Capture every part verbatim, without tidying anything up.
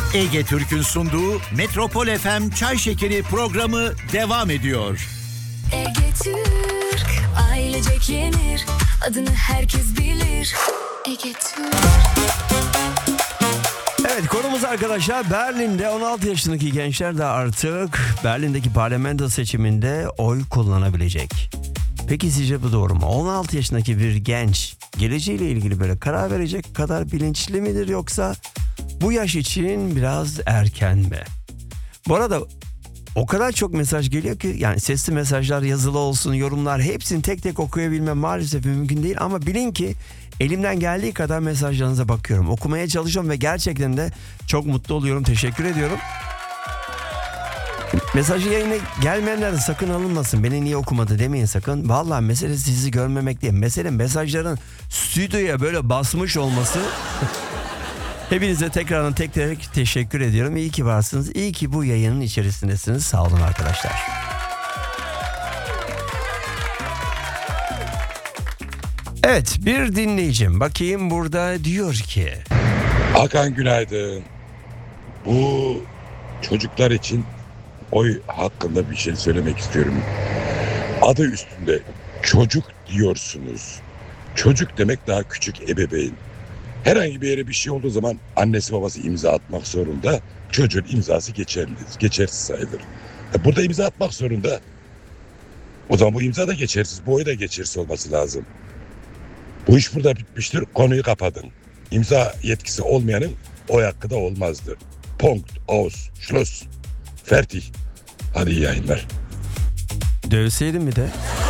Ege Türk'ün sunduğu Metropol F M Çay Şekeri programı devam ediyor. Ege Türk, ailecek yenir, adını herkes bilir. Ege Türk. Evet, konumuz arkadaşlar Berlin'de on altı yaşındaki gençler de artık Berlin'deki parlamento seçiminde oy kullanabilecek. Peki sizce bu doğru mu? on altı yaşındaki bir genç geleceğiyle ilgili böyle karar verecek kadar bilinçli midir, yoksa bu yaş için biraz erken mi? Bu arada o kadar çok mesaj geliyor ki, yani sesli mesajlar, yazılı olsun, yorumlar, hepsini tek tek okuyabilmem maalesef mümkün değil. Ama bilin ki elimden geldiği kadar mesajlarınıza bakıyorum, okumaya çalışıyorum ve gerçekten de çok mutlu oluyorum, teşekkür ediyorum. Mesajı yayına gelmeyenler de sakın alınmasın, beni niye okumadı demeyin sakın. Vallahi mesele sizi görmemek değil, mesele mesajların stüdyoya böyle basmış olması. Hepinize tekrardan tek tek teşekkür ediyorum. İyi ki varsınız. İyi ki bu yayının içerisindesiniz. Sağ olun arkadaşlar. Evet, bir dinleyicim. Bakayım burada diyor ki. Hakan günaydın. Bu çocuklar için oy hakkında bir şey söylemek istiyorum. Adı üstünde çocuk diyorsunuz. Çocuk demek daha küçük ebeveyn. Herhangi bir yere bir şey olduğu zaman annesi babası imza atmak zorunda. Çocuğun imzası geçerli, geçersiz sayılır. E burada imza atmak zorunda. O zaman bu imza da geçersiz, bu oy da geçersiz olması lazım. Bu iş burada bitmiştir, konuyu kapatın. İmza yetkisi olmayanın oy hakkı da olmazdı. Punkt, aus, Schluss, fertig. Hadi iyi yayınlar. Dövseydim mi de?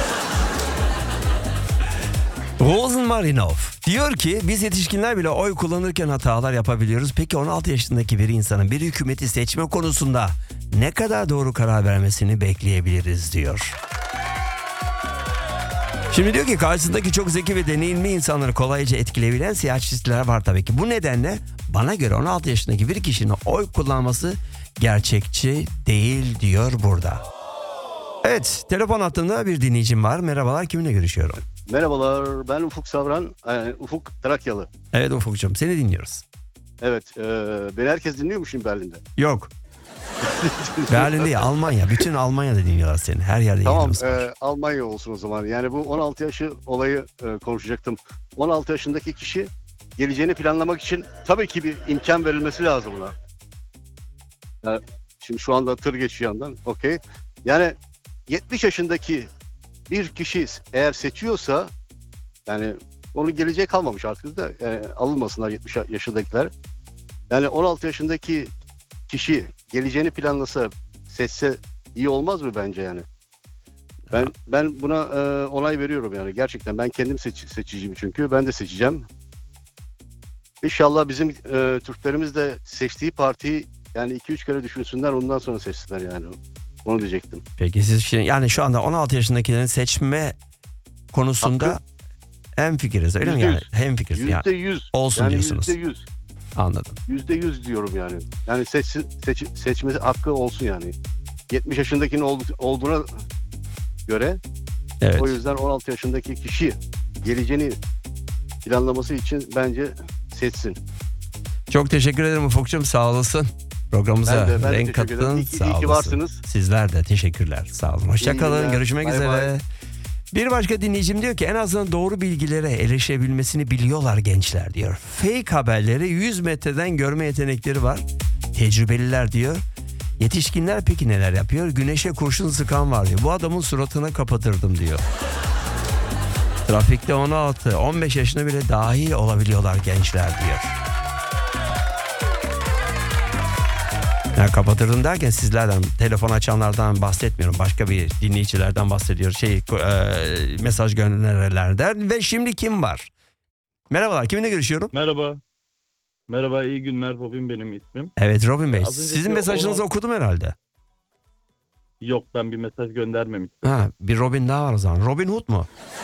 Rosenmarinov diyor ki biz yetişkinler bile oy kullanırken hatalar yapabiliyoruz. Peki on altı yaşındaki bir insanın bir hükümeti seçme konusunda ne kadar doğru karar vermesini bekleyebiliriz diyor. Şimdi diyor ki karşısındaki çok zeki ve deneyimli insanları kolayca etkileyebilen siyasetçiler var tabii ki. Bu nedenle bana göre on altı yaşındaki bir kişinin oy kullanması gerçekçi değil diyor burada. Evet, telefon hattında bir dinleyicim var. Merhabalar, kiminle görüşüyorum? Merhabalar, ben Ufuk Savran, yani Ufuk Trakyalı. Evet Ufukcuğum, seni dinliyoruz. Evet, e, beni herkes dinliyor mu şimdi Berlin'de? Yok. Berlin değil, Almanya. Bütün Almanya'da dinliyorlar seni. Her yerde tamam, yayınımız var. e, Almanya olsun o zaman. Yani bu on altı yaşı olayı e, konuşacaktım. on altı yaşındaki kişi geleceğini planlamak için tabii ki bir imkan verilmesi lazım buna. Yani şimdi şu anda tır geçiyor yandan, okey. Yani yetmiş yaşındaki bir kişi eğer seçiyorsa, yani onun geleceği kalmamış artık da, yani alınmasınlar yetmiş yaşındakiler. Yani on altı yaşındaki kişi geleceğini planlasa, seçse iyi olmaz mı bence yani? Ben ben buna e, onay veriyorum yani, gerçekten ben kendim seç, seçiciyim çünkü ben de seçeceğim. İnşallah bizim e, Türklerimiz de seçtiği partiyi yani iki üç kere düşünsünler, ondan sonra seçsinler yani. Onu diyecektim. Peki siz şimdi, yani şu anda on altı yaşındakilerin seçme konusunda Hakkı, hemfikiriz öyle mi yani? Hemfikiriz yani. yüzde yüz. Olsun yani diyorsunuz. yüzde yüz. Anladım. Yüzde yüz diyorum yani. Yani seç, seç, seçme hakkı olsun yani. yetmiş yaşındakinin ol, olduğuna göre, Evet. o yüzden on altı yaşındaki kişi geleceğini planlaması için bence seçsin. Çok teşekkür ederim Ufukcuğum, sağ olasın. Programımıza Ben de, ben de renk teşekkür ederim. kattın, İyi ki- sağ iyi ki olasın. varsınız. Sizler de teşekkürler, sağ olun. Hoşçakalın, günler. görüşmek Bay üzere. bay. Bir başka dinleyicim diyor ki en azından doğru bilgilere erişebilmesini biliyorlar gençler diyor. Fake haberleri yüz metreden görme yetenekleri var. Tecrübeliler diyor. Yetişkinler peki neler yapıyor? Güneşe kurşun sıkan var diyor. Bu adamın suratına kapatırdım diyor. Trafikte on altı on beş yaşına bile dahi olabiliyorlar gençler diyor. Yani kapatırdım derken sizlerden, telefon açanlardan bahsetmiyorum. Başka bir dinleyicilerden bahsediyor. Şey, e, mesaj gönderenlerden. Ve şimdi kim var? Merhabalar, kiminle görüşüyorum? Merhaba. Merhaba, iyi günler. Robin benim ismim. Evet Robin Bey. Az önceki Sizin mesajınızı o- okudum herhalde. Yok, ben bir mesaj göndermemiştim. Ha, bir Robin daha var o zaman. Robin Hood mu?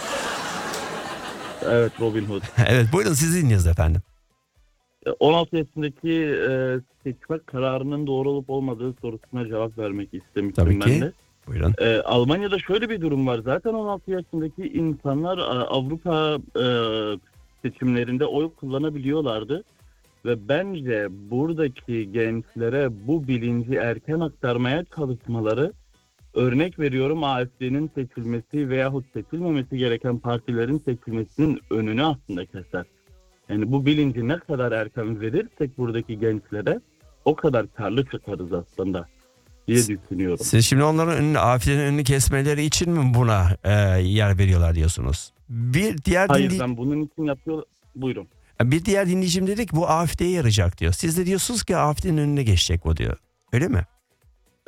Evet, Robin Hood. Evet, buyurun sizi dinliyoruz efendim. on altı yaşındaki e, seçme kararının doğru olup olmadığı sorusuna cevap vermek istemiştim Tabii ben ki. de. Buyurun. E, Almanya'da şöyle bir durum var. Zaten on altı yaşındaki insanlar e, Avrupa e, seçimlerinde oy kullanabiliyorlardı. Ve bence buradaki gençlere bu bilinci erken aktarmaya çalışmaları, örnek veriyorum, A F D'nin seçilmesi veyahut seçilmemesi gereken partilerin seçilmesinin önünü aslında keser. Yani bu bilinci ne kadar erken verirsek buradaki gençlere o kadar karlı çıkarız aslında diye düşünüyorum. Siz şimdi onların önünü, A F D'nin önünü kesmeleri için mi buna e, yer veriyorlar diyorsunuz? Bir diğer Hayır, dinley- ben bunun için yapıyor. Buyurun. bir diğer dinleyicim dedik bu A F D'ye yarayacak diyor. Siz de diyorsunuz ki A F D'nin önüne geçecek o diyor. Öyle mi? Ee,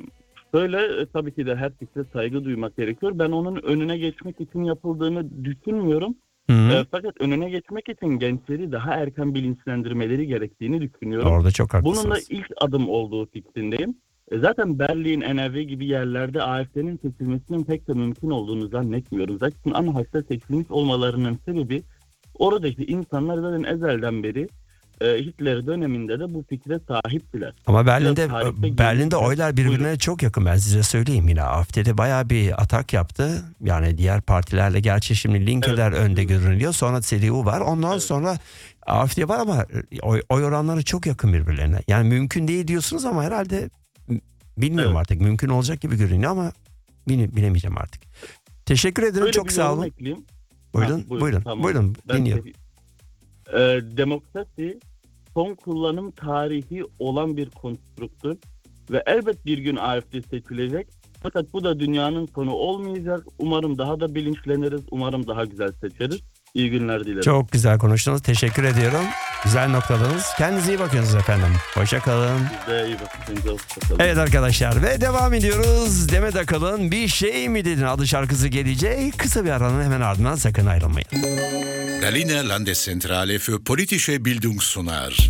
Böyle tabii ki de her fikre saygı duymak gerekiyor. Ben onun önüne geçmek için yapıldığını düşünmüyorum. Hı-hı. E, fakat önüne geçmek için gençleri daha erken bilinçlendirmeleri gerektiğini düşünüyorum. Orada çok haklısınız. Bunun da ilk adım olduğu fikrindeyim. E, zaten Berlin, N R V gibi yerlerde A F D'nin seçilmesinin pek de mümkün olduğunu zannetmiyorum. Zaten ana hatta seçilmiş olmalarının sebebi oradaki insanlar zaten ezelden beri Hitler döneminde de bu fikre sahiptiler. Ama Berlin'de Biraz Berlin'de oylar birbirine Buyurun. çok yakın, ben size söyleyeyim yine. A F D'de bayağı bir atak yaptı. Yani diğer partilerle, gerçi şimdi Linkeler Evet. önde görünüyor. Sonra C D U var. Ondan Evet. sonra A F D var ama oy, oy oranları çok yakın birbirlerine. Yani mümkün değil diyorsunuz ama herhalde bilmiyorum Evet. artık. Mümkün olacak gibi görünüyor ama bile- bilemeyeceğim artık. Teşekkür ederim. Böyle Çok bir sağ yorum olun. ekleyeyim. Buyurun. Ha, buyurun. tamam. Buyurun. Ben Dinliyorum. de- Ee, demokrasi son kullanım tarihi olan bir konstruktür ve elbet bir gün A F D seçilecek. Fakat bu da dünyanın sonu olmayacak. Umarım daha da bilinçleniriz. Umarım daha güzel seçeriz. İyi günler dilerim. Çok güzel konuştunuz. Teşekkür ediyorum. Güzel noktaladınız. Kendinize iyi bakıyorsunuz efendim. Hoşça kalın. Siz de iyi bakın. Kendinize hoşçakalın. Evet arkadaşlar ve devam ediyoruz. Demet Akalın Bir Şey Mi Dedin adlı şarkısı gelecek. Kısa bir aranın hemen ardından sakın ayrılmayın. Berliner Landeszentrale für politische Bildung sunar.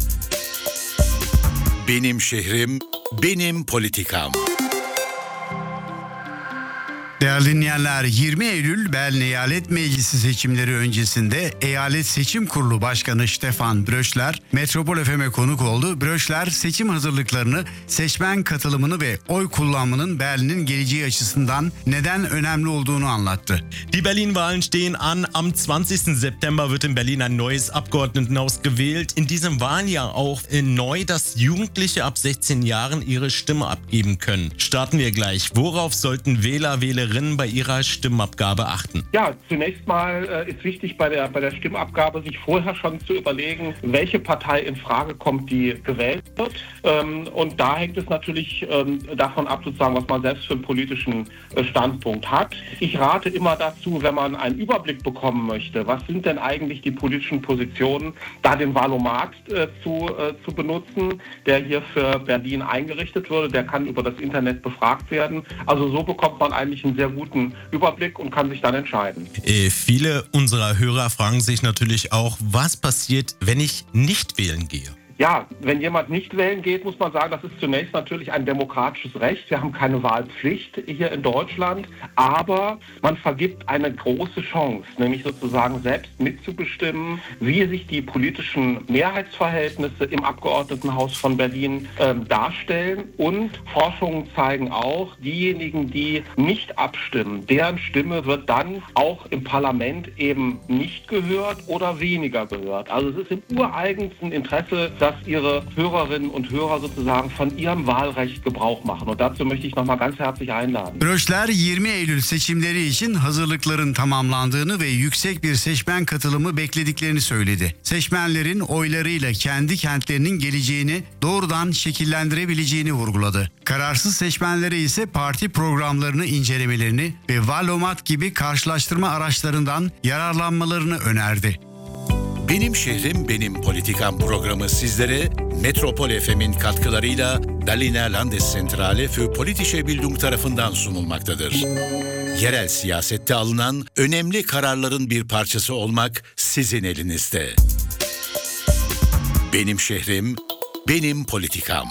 Benim şehrim, benim politikam. Değerli dinleyenler, yirmi Eylül Berlin Eyalet Meclisi seçimleri öncesinde Eyalet Seçim Kurulu Başkanı Stefan Bröschler Metropol F M'e konuk oldu. Bröschler seçim hazırlıklarını, seçmen katılımını ve oy kullanmanın Berlin'in geleceği açısından neden önemli olduğunu anlattı. Die Berlin-Wahlen stehen an. Am zwanzigsten September wird in Berlin ein neues Abgeordnetenhaus gewählt. In diesem Wahljahr auch neu, dass Jugendliche ab sechzehn Jahren ihre Stimme abgeben können. Starten wir gleich. Worauf sollten Wähler, Wählerinnen bei ihrer Stimmabgabe achten? Ja, zunächst mal äh, ist wichtig bei der, bei der Stimmabgabe sich vorher schon zu überlegen, welche Partei in Frage kommt, die gewählt wird. Ähm, und da hängt es natürlich ähm, davon ab, sozusagen, was man selbst für einen politischen äh, Standpunkt hat. Ich rate immer dazu, wenn man einen Überblick bekommen möchte, was sind denn eigentlich die politischen Positionen, da den Wahlomat äh, zu, äh, zu benutzen, der hier für Berlin eingerichtet wurde. Der kann über das Internet befragt werden. Also so bekommt man eigentlich einen sehr guten Überblick und kann sich dann entscheiden. Äh, viele unserer Hörer fragen sich natürlich auch, was passiert, wenn ich nicht wählen gehe? Ja, wenn jemand nicht wählen geht, muss man sagen, das ist zunächst natürlich ein demokratisches Recht. Wir haben keine Wahlpflicht hier in Deutschland, aber man vergibt eine große Chance, nämlich sozusagen selbst mitzubestimmen, wie sich die politischen Mehrheitsverhältnisse im Abgeordnetenhaus von Berlin äh, darstellen. Und Forschungen zeigen auch, diejenigen, die nicht abstimmen, deren Stimme wird dann auch im Parlament eben nicht gehört oder weniger gehört. Also es ist im ureigensten Interesse, dass ihre Hörerinnen und Hörer sozusagen von ihrem Wahlrecht Gebrauch machen. Und dazu möchte ich nochmal ganz herzlich einladen. Bröschler yirmi Eylül seçimleri için hazırlıkların tamamlandığını ve yüksek bir seçmen katılımı beklediklerini söyledi. Seçmenlerin oylarıyla kendi kentlerinin geleceğini doğrudan şekillendirebileceğini vurguladı. Kararsız seçmenlere ise parti programlarını incelemelerini ve Valomat gibi karşılaştırma araçlarından yararlanmalarını önerdi. Benim şehrim, benim politikam programı sizlere Metropol F M'in katkılarıyla Berliner Landeszentrale für politische Bildung tarafından sunulmaktadır. Yerel siyasette alınan önemli kararların bir parçası olmak sizin elinizde. Benim şehrim, benim politikam.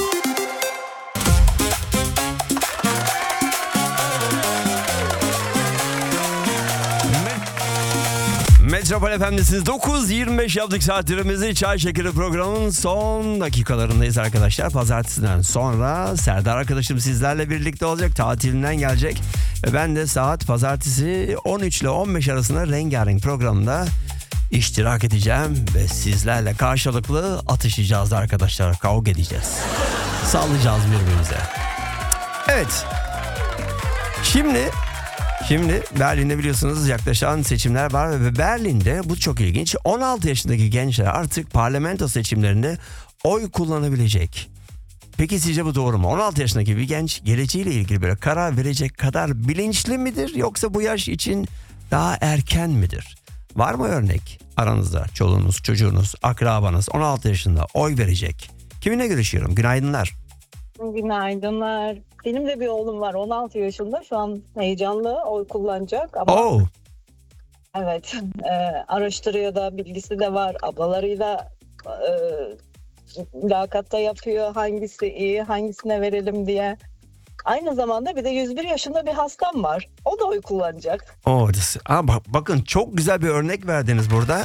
Metropol F M'desiniz. dokuz yirmi beş yaptık saatlerimizi. Çay Şekeri programının son dakikalarındayız arkadaşlar. Pazartesiden sonra Serdar arkadaşım sizlerle birlikte olacak. Tatilinden gelecek. Ve ben de saat pazartesi on üç ile on beş arasında Rengarenk programında iştirak edeceğim ve sizlerle karşılıklı atışacağız arkadaşlar. Kavga edeceğiz. Sallayacağız birbirimize. Evet. Şimdi Şimdi Berlin'de biliyorsunuz yaklaşan seçimler var ve Berlin'de bu çok ilginç. on altı yaşındaki gençler artık parlamento seçimlerinde oy kullanabilecek. Peki sizce bu doğru mu? on altı yaşındaki bir genç geleceğiyle ilgili böyle karar verecek kadar bilinçli midir yoksa bu yaş için daha erken midir? Var mı örnek aranızda çoluğunuz, çocuğunuz, akrabanız on altı yaşında oy verecek? Kiminle görüşüyorum? Günaydınlar. Günaydınlar. Benim de bir oğlum var on altı yaşında. Şu an heyecanlı oy kullanacak ama Oh. evet e, araştırıyor da bilgisi de var. Ablalarıyla e, mülakatta yapıyor. Hangisi iyi, hangisine verelim diye. Aynı zamanda bir de yüz bir yaşında bir hastam var. O da oy kullanacak. Oh, this- Aa, bak, bakın çok güzel bir örnek verdiniz burada.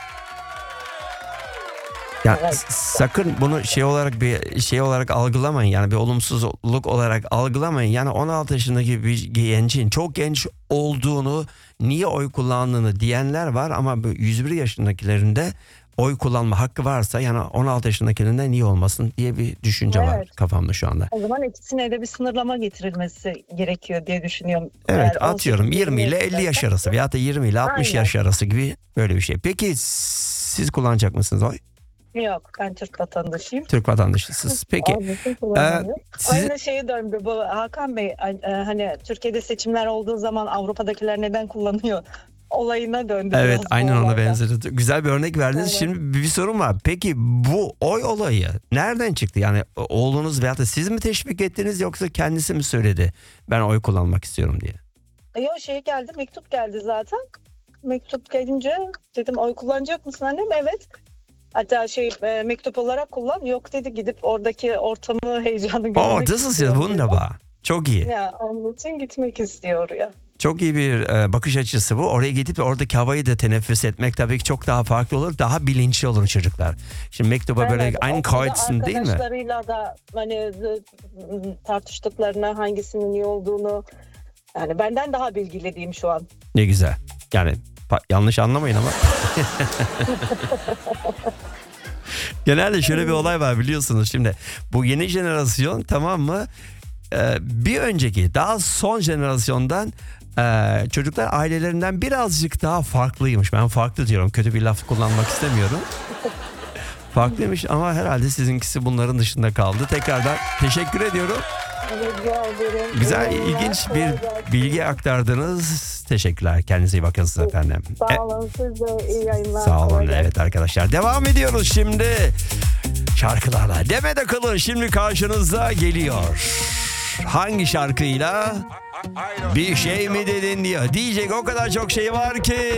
Ya Evet. s- sakın bunu şey olarak bir şey olarak algılamayın, yani bir olumsuzluk olarak algılamayın. Yani on altı yaşındaki bir gencin çok genç olduğunu, niye oy kullandığını diyenler var ama bu yüz bir yaşındakilerin de oy kullanma hakkı varsa yani on altı yaşındakinin niye olmasın diye bir düşünce var Evet. kafamda şu anda. O zaman ikisine de bir sınırlama getirilmesi gerekiyor diye düşünüyorum. Evet, Eğer atıyorum on sekiz yirmi ile elli yaş arası veya da yirmi ile altmış Aynen. yaş arası gibi böyle bir şey. Peki siz kullanacak mısınız oy? Yok, ben Türk vatandaşıyım. Türk vatandaşısınız. Peki Onun için kullanamıyorum. sizi- Aynı şeye döndü bu Hakan Bey, e, hani Türkiye'de seçimler olduğu zaman Avrupa'dakiler neden kullanıyor olayına döndü. evet, biraz bu aynen ona olayda. benzedi. Güzel bir örnek verdiniz. Evet. Şimdi bir sorun var. Peki bu oy olayı nereden çıktı? Yani oğlunuz veyahut da siz mi teşvik ettiniz yoksa kendisi mi söyledi ben oy kullanmak istiyorum diye? Yok, şey geldi, mektup geldi zaten. Mektup gelince dedim oy kullanacak mısın annem? Evet. Hatta şey e, mektup olarak kullan. Yok dedi, gidip oradaki ortamı, heyecanı görmek Oh, this is istiyor. wunderbar. Çok iyi. Ya onun için gitmek istiyor ya. Çok iyi bir e, bakış açısı bu. Oraya gidip oradaki havayı da teneffüs etmek tabii ki çok daha farklı olur. Daha bilinçli olur çocuklar. Şimdi mektuba böyle Evet, aynı okulda koysun değil mi? Arkadaşlarıyla da hani e, tartıştıklarını, hangisinin iyi olduğunu, yani benden daha bilgili diyeyim şu an. Ne güzel. Yani pa- yanlış anlamayın ama. Genelde şöyle bir olay var biliyorsunuz. Şimdi bu yeni jenerasyon, tamam mı? Ee, bir önceki daha son jenerasyondan e, çocuklar ailelerinden birazcık daha farklıymış. Ben farklı diyorum. Kötü bir laf kullanmak istemiyorum. Farklıymış ama herhalde sizinkisi bunların dışında kaldı. Tekrardan teşekkür ediyorum. Rica ederim. Güzel, İyi yayınlar, ilginç kolay bir gelsin. bilgi aktardınız. Teşekkürler. Kendinize iyi bakın siz efendim. E, Sağ olun, siz de iyi yayınlar. Sağ olun. kolay gelsin. Evet arkadaşlar, devam ediyoruz şimdi şarkılarla. Demet Akalın şimdi karşınızda geliyor. Hangi şarkıyla? Bir şey mi dedin diyor. Diyecek o kadar çok şey var ki.